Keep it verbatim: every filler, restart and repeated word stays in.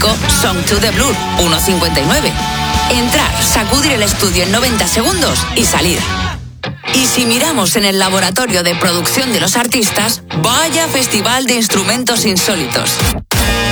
disco Song to the Blur, uno cincuenta y nueve. Entrar, sacudir el estudio en noventa segundos y salir. Y si miramos en el laboratorio de producción de los artistas, vaya festival de instrumentos insólitos.